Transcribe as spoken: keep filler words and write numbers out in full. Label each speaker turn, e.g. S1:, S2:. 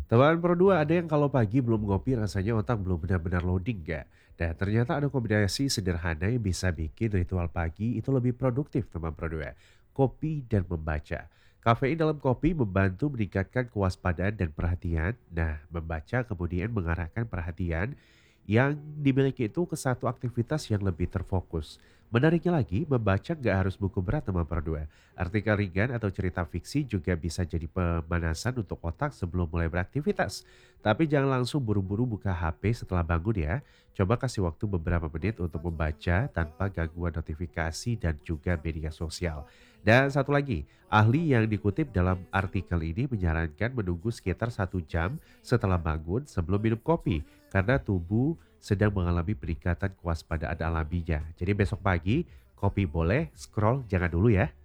S1: Teman Pro dua ada yang kalau pagi belum ngopi rasanya otak belum benar-benar loading nggak? Dan ternyata ada kombinasi sederhana yang bisa bikin ritual pagi itu lebih produktif teman Pro dua. Kopi dan membaca. Kafein dalam kopi membantu meningkatkan kewaspadaan dan perhatian. Nah, membaca kemudian mengarahkan perhatian yang dimiliki itu ke satu aktivitas yang lebih terfokus. Menariknya lagi, membaca nggak harus buku berat teman Pro dua. Artikel ringan atau cerita fiksi juga bisa jadi pemanasan untuk otak sebelum mulai beraktivitas. Tapi jangan langsung buru-buru buka H P setelah bangun ya. Coba kasih waktu beberapa menit untuk membaca tanpa gangguan notifikasi dan juga media sosial. Dan satu lagi, ahli yang dikutip dalam artikel ini menyarankan menunggu sekitar satu jam setelah bangun sebelum minum kopi karena tubuh sedang mengalami peningkatan kewaspadaan alaminya. Jadi besok pagi, kopi boleh, scroll jangan dulu ya.